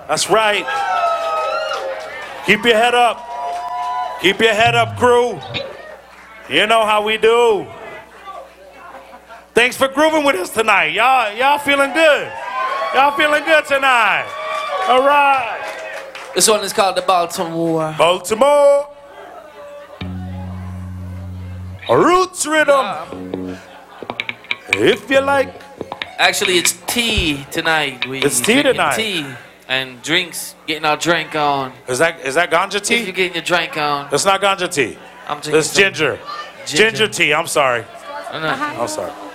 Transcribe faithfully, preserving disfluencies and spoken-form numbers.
That's right. Keep your head up. Keep your head up, crew. You know how we do. Thanks for grooving with us tonight. Y'all, y'all feeling good. Y'all feeling good tonight. All right. This one is called the Baltimore. Baltimore. Roots rhythm. If you like. Actually, it's tea tonight. We It's tea tonight. Tea and drinks. Getting our drink on. Is that is that ganja tea? If you're getting your drink on. That's not ganja tea. I'm drinking It's ginger. ginger. Ginger tea. I'm sorry. I'm not- I'm sorry.